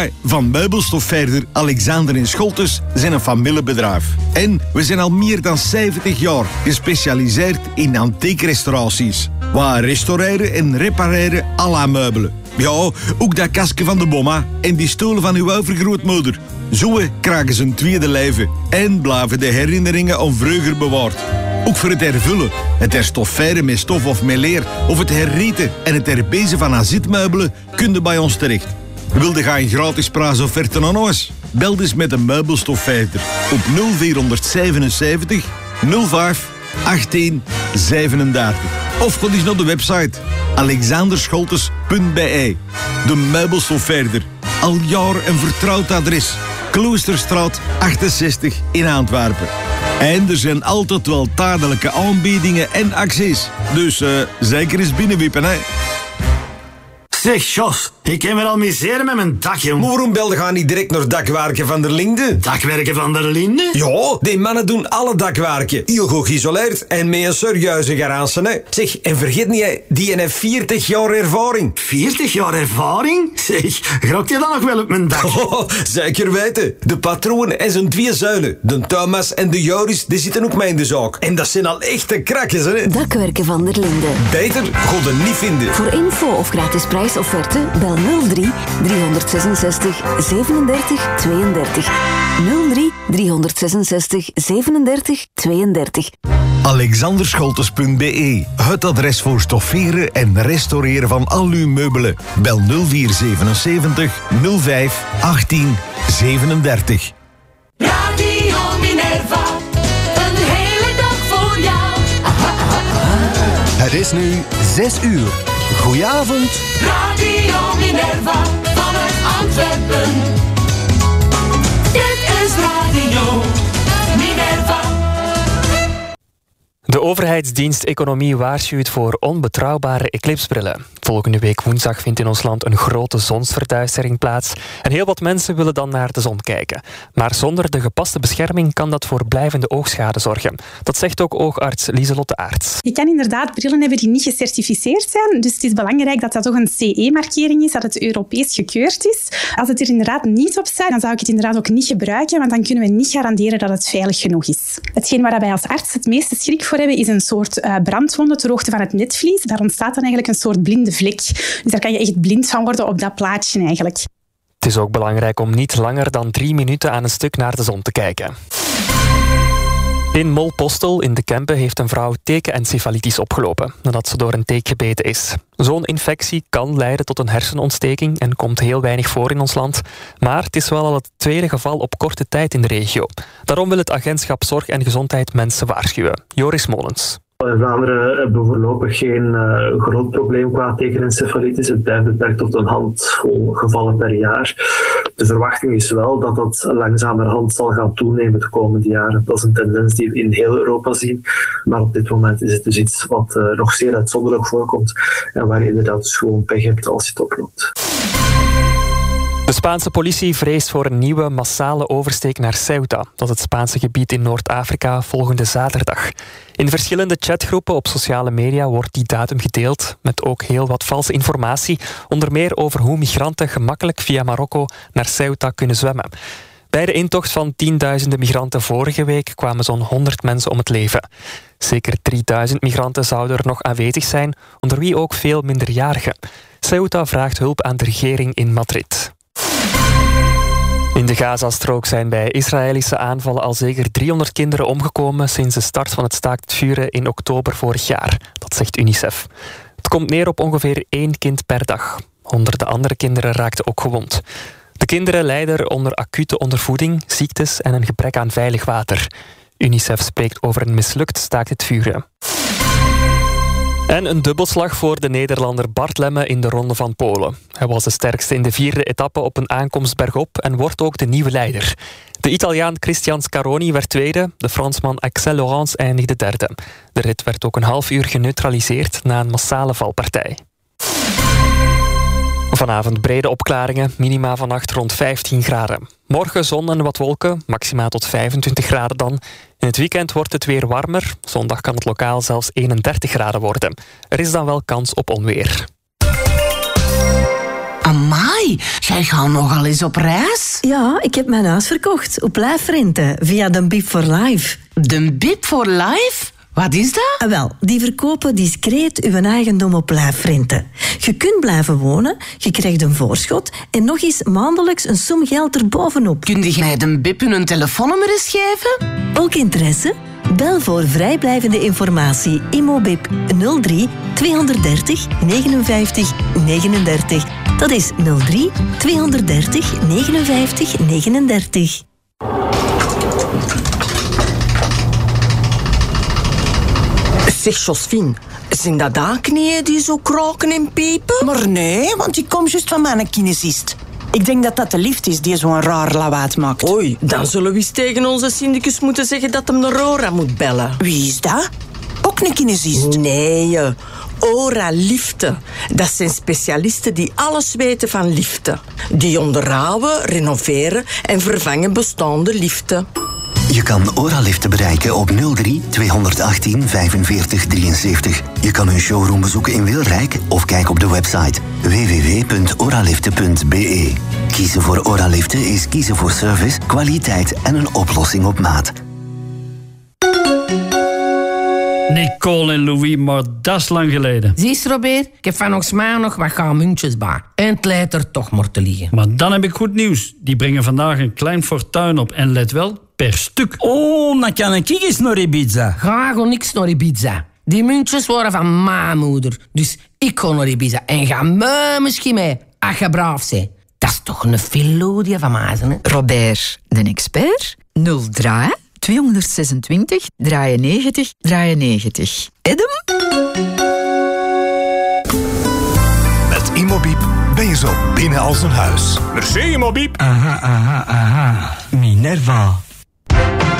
Wij van meubelstofverder Alexander en Scholtes zijn een familiebedrijf. En we zijn al meer dan 70 jaar gespecialiseerd in antiek-restauraties. Wij restaureren en repareren à la meubelen. Ja, ook dat kastje van de bomma en die stoelen van uw overgrootmoeder. Zo krijgen ze een tweede leven en blijven de herinneringen aan vroeger bewaard. Ook voor het hervullen, het herstofferen met stof of met leer, of het herrieten en het herbezen van azitmeubelen kun je bij ons terecht. Wilde ga een gratis prijsofferte aan ons? Bel dus met een meubelstofverder op 0477 05 18 37. Of ga eens naar de website alexanderscholtes.be. De meubelstofverder. Al jaren een vertrouwd adres. Kloosterstraat 68 in Antwerpen. En er zijn altijd wel tijdelijke aanbiedingen en acties. Dus zeker eens binnenwippen, hè. Zeg, Jos, ik kan me al miseren met mijn dak, jongen. Maar waarom belde gaan niet direct naar Dakwerken van der Linde? Dakwerken van der Linde? Ja, die mannen doen alle dakwerken. Heel goed geïsoleerd en met een serieuze garage, hè. Zeg, en vergeet niet, die heeft 40 jaar ervaring. 40 jaar ervaring? Zeg, grokt je dan nog wel op mijn dak? Oh, zeker weten. De patroon en zijn 2 zuilen. De Thomas en de Joris, die zitten ook mee in de zaak. En dat zijn al echte krakkers, hè. Dakwerken van der Linde. Beter god er niet vinden. Voor info of gratis prijsofferte, bel 03 366 37 32. 03 366 37 32. alexanderscholtes.be. Het adres voor stofferen en restaureren van al uw meubelen. Bel 0477 05 18 37. Radio Minerva, een hele dag voor jou. Het is nu 6 uur. Goedenavond. Radio Minerva, vanuit Antwerpen. Dit is Radio Minerva. De overheidsdienst Economie waarschuwt voor onbetrouwbare eclipsbrillen. Volgende week woensdag vindt in ons land een grote zonsverduistering plaats. En heel wat mensen willen dan naar de zon kijken. Maar zonder de gepaste bescherming kan dat voor blijvende oogschade zorgen. Dat zegt ook oogarts Lieselotte Aerts. Je kan inderdaad brillen hebben die niet gecertificeerd zijn. Dus het is belangrijk dat dat toch een CE-markering is, dat het Europees gekeurd is. Als het er inderdaad niet op staat, dan zou ik het inderdaad ook niet gebruiken, want dan kunnen we niet garanderen dat het veilig genoeg is. Hetgeen waar wij als arts het meeste schrik voor hebben, is een soort brandwonde ter hoogte van het netvlies. Daar ontstaat dan eigenlijk een soort blinde vlek. Dus daar kan je echt blind van worden op dat plaatje eigenlijk. Het is ook belangrijk om niet langer dan 3 minuten aan een stuk naar de zon te kijken. In Molpostel in de Kempen heeft een vrouw tekenencefalitis opgelopen nadat ze door een teek gebeten is. Zo'n infectie kan leiden tot een hersenontsteking en komt heel weinig voor in ons land. Maar het is wel al het tweede geval op korte tijd in de regio. Daarom wil het agentschap Zorg en Gezondheid mensen waarschuwen. Joris Molens. In Vlaanderen hebben we voorlopig geen groot probleem qua tekenencefalitis. Het blijft beperkt tot een handvol gevallen per jaar. De verwachting is wel dat dat langzamerhand zal gaan toenemen de komende jaren. Dat is een tendens die we in heel Europa zien. Maar op dit moment is het dus iets wat nog zeer uitzonderlijk voorkomt. En waar je inderdaad dus gewoon pech hebt als je het oploopt. De Spaanse politie vreest voor een nieuwe massale oversteek naar Ceuta. Dat is het Spaanse gebied in Noord-Afrika volgende zaterdag. In verschillende chatgroepen op sociale media wordt die datum gedeeld, met ook heel wat valse informatie, onder meer over hoe migranten gemakkelijk via Marokko naar Ceuta kunnen zwemmen. Bij de intocht van tienduizenden migranten vorige week kwamen zo'n 100 mensen om het leven. Zeker 3000 migranten zouden er nog aanwezig zijn, onder wie ook veel minderjarigen. Ceuta vraagt hulp aan de regering in Madrid. In de Gazastrook zijn bij Israëlische aanvallen al zeker 300 kinderen omgekomen sinds de start van het staakt vuren in oktober vorig jaar. Dat zegt UNICEF. Het komt neer op ongeveer 1 kind per dag. Honderden andere kinderen raakten ook gewond. De kinderen lijden onder acute ondervoeding, ziektes en een gebrek aan veilig water. UNICEF spreekt over een mislukt staakt het vuren. En een dubbelslag voor de Nederlander Bart Lemme in de Ronde van Polen. Hij was de sterkste in de 4e etappe op een aankomst bergop en wordt ook de nieuwe leider. De Italiaan Cristian Scaroni werd tweede, de Fransman Axel Laurens eindigde derde. De rit werd ook een half uur geneutraliseerd na een massale valpartij. Vanavond brede opklaringen, minima vannacht rond 15 graden. Morgen zon en wat wolken, maxima tot 25 graden dan. In het weekend wordt het weer warmer. Zondag kan het lokaal zelfs 31 graden worden. Er is dan wel kans op onweer. Amai, jij gaat nogal eens op reis? Ja, ik heb mijn huis verkocht op lijfrente via de BIP for Life. De BIP for Life? Wat is dat? Wel, die verkopen discreet uw eigendom op lijfrente. Je kunt blijven wonen, je krijgt een voorschot en nog eens maandelijks een som geld erbovenop. Kun je mij de BIP hun telefoonnummer eens geven? Ook interesse? Bel voor vrijblijvende informatie Immobip 03 230 59 39. Dat is 03 230 59 39. Zeg, Josephine, zijn dat knieën die zo kraken en piepen? Maar nee, want ik kom juist van mijn kinesist. Ik denk dat dat de lift is die zo'n raar lawaad maakt. Oei, dan zullen we eens tegen onze syndicus moeten zeggen dat hem de Rora moet bellen. Wie is dat? Ook een kinesist? Nee, Ora-liften. Dat zijn specialisten die alles weten van liften. Die onderhouden, renoveren en vervangen bestaande liften. Je kan Ora-liften bereiken op 03 218 45 73. Je kan hun showroom bezoeken in Wilrijk of kijk op de website www.oraliften.be. Kiezen voor Ora-liften is kiezen voor service, kwaliteit en een oplossing op maat. Nicole en Louis, maar dat is lang geleden. Zie je, Robert? Ik heb van ons mij nog wat muntjes bij. En het lijkt er toch maar te liggen. Maar dan heb ik goed nieuws. Die brengen vandaag een klein fortuin op. En let wel, per stuk. Oh, dan kan ik eens naar Ibiza. Ga gewoon niks naar Ibiza. Die muntjes waren van mijn moeder. Dus ik ga naar Ibiza. En ga me misschien mee, als je braaf bent. Dat is toch een filodie van mij, hè? Robert, de expert. 03 226 93 93. Edem? Met Immobip ben je zo binnen als een huis. Merci, Immobip. Aha. Minerva.